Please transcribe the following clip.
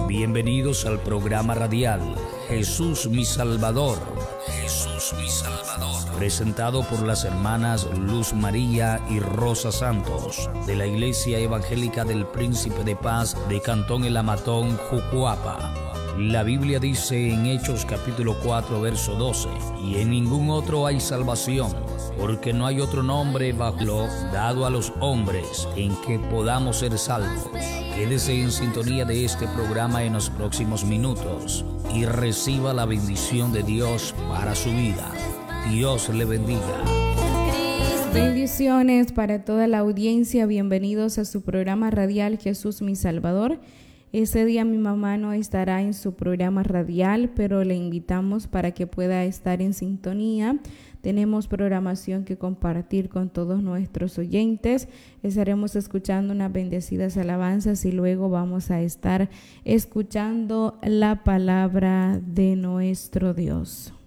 Bienvenidos al programa radial Jesús mi Salvador. Jesús mi Salvador. Presentado por las hermanas Luz María y Rosa Santos de la Iglesia Evangélica del Príncipe de Paz de Cantón El Amatón, Jucuapa. La Biblia dice en Hechos capítulo 4 verso 12: y en ningún otro hay salvación, porque no hay otro nombre bajo dado a los hombres en que podamos ser salvos. Quédese en sintonía de este programa en los próximos minutos y reciba la bendición de Dios para su vida. Dios le bendiga. Bendiciones para toda la audiencia. Bienvenidos a su programa radial Jesús mi Salvador. Ese día mi mamá no estará en su programa radial, pero le invitamos para que pueda estar en sintonía. Tenemos programación que compartir con todos nuestros oyentes. Estaremos escuchando unas bendecidas alabanzas y luego vamos a estar escuchando la palabra de nuestro Dios.